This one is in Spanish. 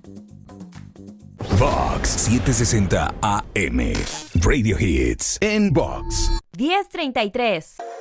Vox 760 AM. Radio Hits en Vox. 10:33.